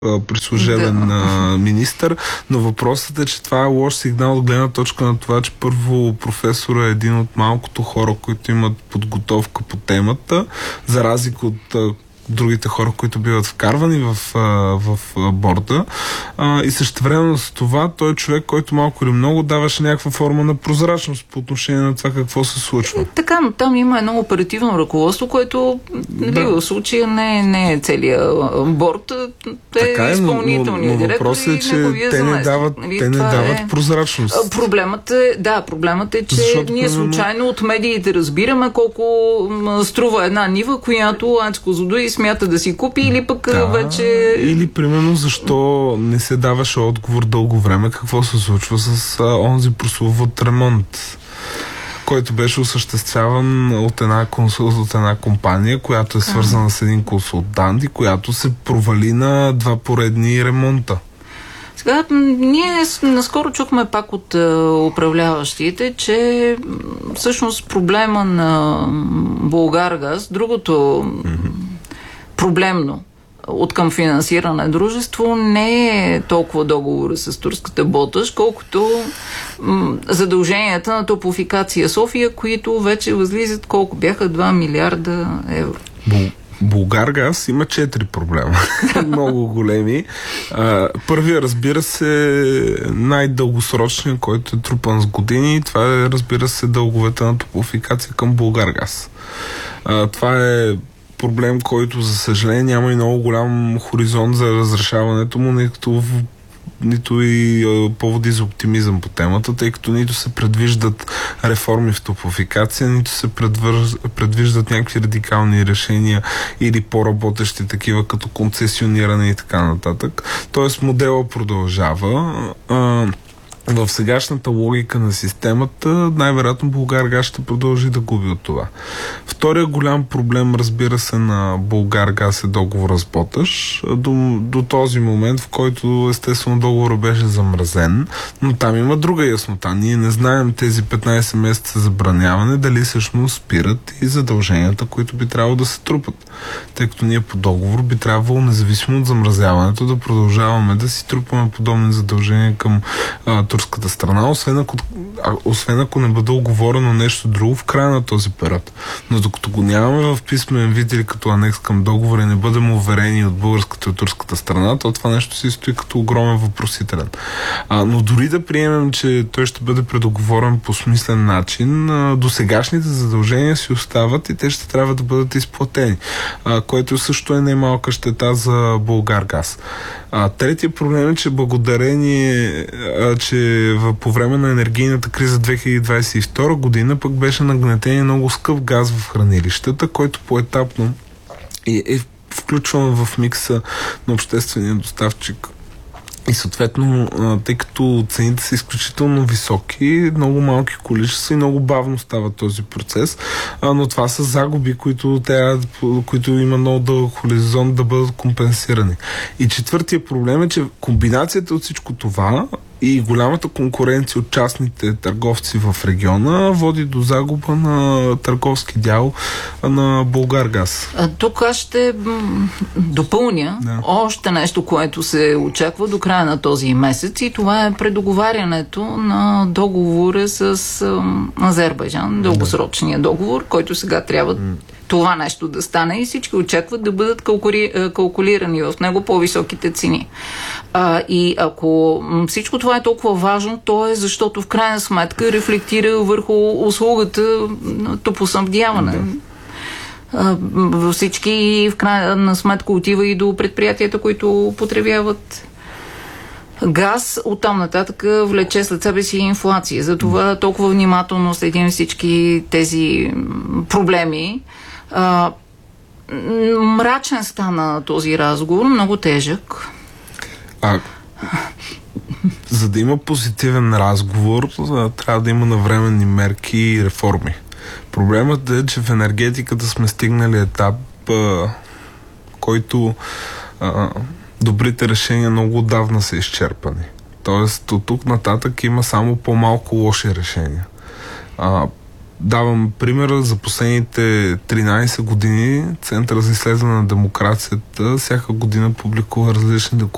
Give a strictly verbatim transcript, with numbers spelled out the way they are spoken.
при служебен да. министър, но въпросът е, че това е лош сигнал от гледна точка на това, че първо професора е един от малкото хора, които имат подготовка по темата, за разлика от другите хора, които биват вкарвани в, в борда. А, и същевременно с това той е човек, който малко или много даваше някаква форма на прозрачност по отношение на това какво се случва. Е, така, но там има едно оперативно ръководство, което да. в случая не, не е целият борд, те е изпълнителният директор е, че те не дават, те не дават е... прозрачност. Проблемът е, да, проблемът е, че защото, ние случайно от медиите разбираме колко струва една нива, която Ачко Злодуй смята да си купи, или пък да, вече... Или примерно защо не се даваше отговор дълго време какво се случва с а, онзи прословут ремонт, който беше осъществяван от една, консул, от една компания, която е свързана а. с един консултант и която се провали на два поредни ремонта. Сега, ние наскоро чухме пак от управляващите, че всъщност проблема на Булгаргаз, другото mm-hmm. проблемно от към финансиране дружество, не е толкова договора с турската Боташ, колкото м- задълженията на Топлофикация София, които вече възлизат колко бяха два милиарда евро. Булгаргаз има четири проблема. Много големи. А, първия, разбира се, най-дългосрочният, който е трупан с години. Това е, разбира се, дълговете на Топлофикация към Булгаргаз. А, това е проблем, който, за съжаление, няма и много голям хоризонт за разрешаването му, нито в нито и а, поводи за оптимизъм по темата, тъй като нито се предвиждат реформи в Топлофикация, нито се предвър... предвиждат някакви радикални решения или по-работещи такива като концесиониране и така нататък. Тоест модела продължава. А, в сегашната логика на системата най-вероятно Булгаргаз ще продължи да губи от това. Втория голям проблем, разбира се, на Булгаргаз е договора с Боташ. До, до този момент, в който естествено договорът беше замразен, но там има друга яснота. Ние не знаем тези петнайсет месеца забраняване дали всъщност спират и задълженията, които би трябвало да се трупат. Тъй като ние по договор би трябвало, независимо от замразяването, да продължаваме да си трупаме подобни задължения към а, турската страна, освен ако, а, освен ако не бъде оговорено нещо друго в края на този период. Но докато го нямаме в писмен вид или като анекс към договора и не бъдем уверени от българската и от турската страна, то това нещо си стои като огромен въпросителен. А, но дори да приемем, че той ще бъде предоговорен по смислен начин, а, досегашните задължения си остават и те ще трябва да бъдат изплатени, а, което също е немалка щета за Булгаргаз. А, третия проблем е, че благодарение, а, че в, по време на енергийната криза две хиляди двайсет и втора година пък беше нагнетен много скъп газ в хранилищата, който поетапно е, е включван в микса на обществения доставчик. И съответно, тъй като цените са изключително високи, много малки количества и много бавно става този процес, но това са загуби, които, тя, които има много дълъг хоризонт да бъдат компенсирани. И четвъртия проблем е, че комбинацията от всичко това и голямата конкуренция от частните търговци в региона води до загуба на търговски дял на Булгаргаз. Тук аз ще допълня да. още нещо, което се очаква до края на този месец, и това е предоговарянето на договора с Азербайджан, дългосрочния договор, който сега трябва това нещо да стане и всички очакват да бъдат калкули, калкулирани в него по-високите цени. А, и ако всичко това е толкова важно, то е защото в крайна сметка рефлектира върху услугата на топлоснабдяване. Да. Във всички в крайна сметка отива и до предприятията, които потребяват газ, оттам нататък влече след себе си инфлация. Затова толкова внимателно следим всички тези проблеми. А, мрачен стана този разговор, много тежък. А, за да има позитивен разговор, трябва да има навременни мерки и реформи. Проблемът е, че в енергетиката сме стигнали етап, а, който а, добрите решения много отдавна са изчерпани. Тоест, от тук нататък има само по-малко лоши решения. А, давам примера за последните тринайсет години. Центъра за изследване на демокрацията всяка година публикува различни